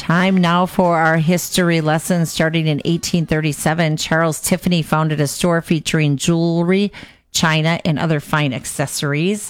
Time now for our history lesson. Starting in 1837, Charles Tiffany founded a store featuring jewelry, china, and other fine accessories.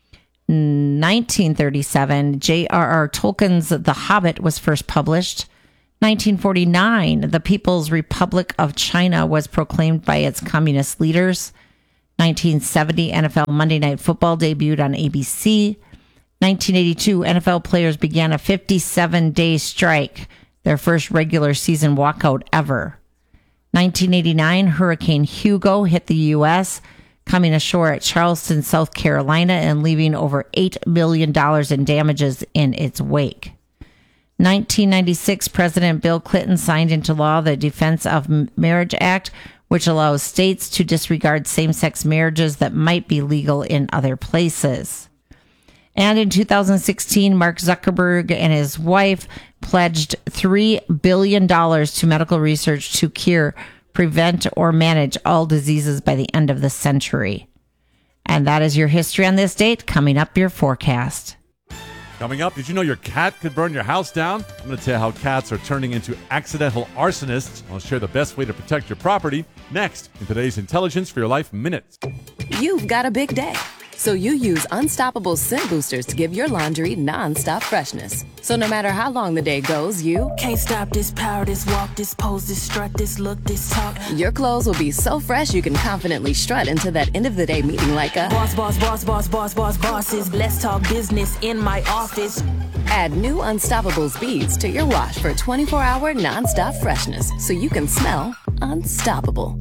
1937, J.R.R. Tolkien's The Hobbit was first published. 1949, the People's Republic of China was proclaimed by its communist leaders. 1970, NFL Monday Night Football debuted on ABC. 1982, NFL players began a 57-day strike, their first regular season walkout ever. 1989, Hurricane Hugo hit the U.S., coming ashore at Charleston, South Carolina, and leaving over $8 million in damages in its wake. 1996, President Bill Clinton signed into law the Defense of Marriage Act, which allows states to disregard same-sex marriages that might be legal in other places. And in 2016, Mark Zuckerberg and his wife pledged $3 billion to medical research to cure, prevent, or manage all diseases by the end of the century. And that is your history on this date. Coming up, your forecast. Coming up, did you know your cat could burn your house down? I'm going to tell you how cats are turning into accidental arsonists. I'll share the best way to protect your property next in today's Intelligence for Your Life Minute. You've got a big day, so you use Unstoppable Scent Boosters to give your laundry nonstop freshness. So no matter how long the day goes, you can't stop this power, this walk, this pose, this strut, this look, this talk. Your clothes will be so fresh you can confidently strut into that end of the day meeting like a bosses. Let's talk business in my office. Add new Unstoppables beads to your wash for 24-hour nonstop freshness so you can smell unstoppable.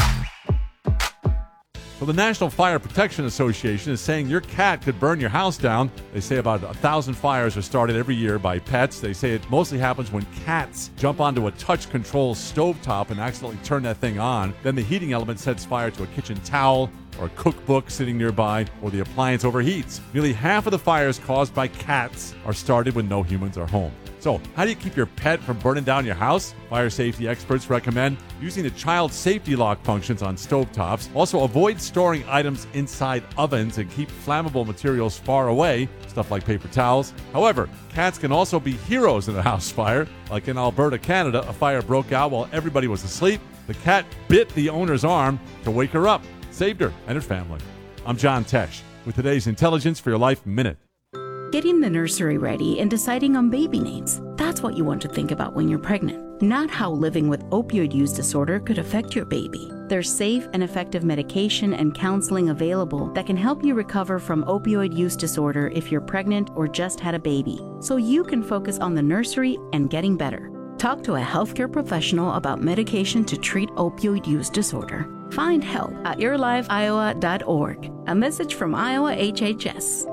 Well, the National Fire Protection Association is saying your cat could burn your house down. They say about 1,000 fires are started every year by pets. They say it mostly happens when cats jump onto a touch control stovetop and accidentally turn that thing on. Then the heating element sets fire to a kitchen towel or a cookbook sitting nearby, or the appliance overheats. Nearly half of the fires caused by cats are started when no humans are home. So, how do you keep your pet from burning down your house? Fire safety experts recommend using the child safety lock functions on stovetops. Also, avoid storing items inside ovens and keep flammable materials far away, stuff like paper towels. However, cats can also be heroes in a house fire. Like in Alberta, Canada, a fire broke out while everybody was asleep. The cat bit the owner's arm to wake her up, saved her and her family. I'm John Tesh with today's Intelligence for Your Life Minute. Getting the nursery ready and deciding on baby names. That's what you want to think about when you're pregnant, not how living with opioid use disorder could affect your baby. There's safe and effective medication and counseling available that can help you recover from opioid use disorder if you're pregnant or just had a baby, so you can focus on the nursery and getting better. Talk to a healthcare professional about medication to treat opioid use disorder. Find help at yourlifeiowa.org. A message from Iowa HHS.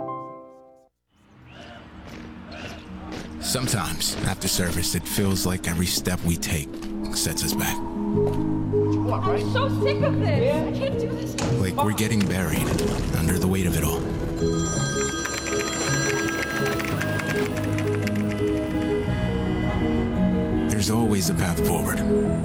Sometimes, after service, it feels like every step we take sets us back. I'm so sick of this. I can't do this. Like we're getting buried under the weight of it all. There's always a path forward.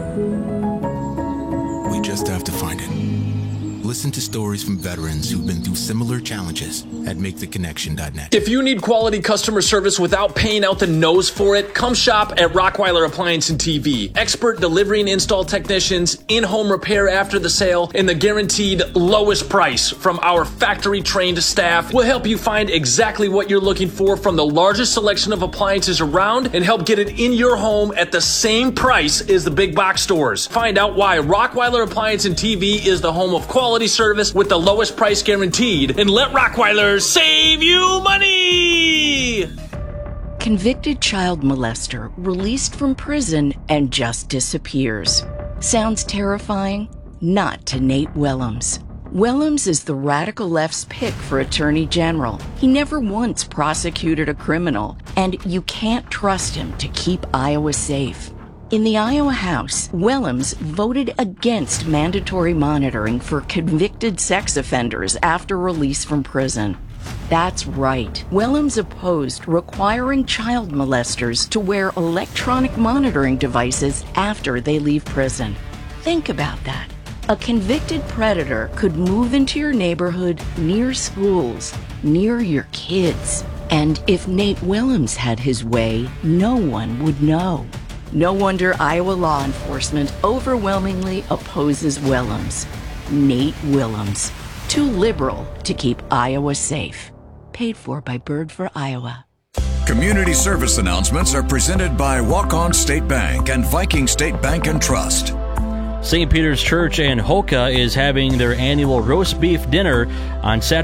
We just have to find it. Listen to stories from veterans who've been through similar challenges at MakeTheConnection.net. If you need quality customer service without paying out the nose for it, come shop at Rockwyler Appliance and TV. Expert delivery and install technicians, in-home repair after the sale, and the guaranteed lowest price from our factory-trained staff will help you find exactly what you're looking for from the largest selection of appliances around and help get it in your home at the same price as the big box stores. Find out why Rockwyler Appliance and TV is the home of quality service with the lowest price guaranteed, and let Rockwyler save you money! Convicted child molester released from prison and just disappears. Sounds terrifying? Not to Nate Willems. Willems is the radical left's pick for Attorney General. He never once prosecuted a criminal, and you can't trust him to keep Iowa safe. In the Iowa House, Willems voted against mandatory monitoring for convicted sex offenders after release from prison. That's right. Willems opposed requiring child molesters to wear electronic monitoring devices after they leave prison. Think about that. A convicted predator could move into your neighborhood, near schools, near your kids, And if Nate Willems had his way, no one would know. No wonder Iowa law enforcement overwhelmingly opposes Willems. Nate Willems, too liberal to keep Iowa safe. Paid for by Bird for Iowa. Community service announcements are presented by Walk-On State Bank and Viking State Bank and Trust. St. Peter's Church in Hoka is having their annual roast beef dinner on Saturday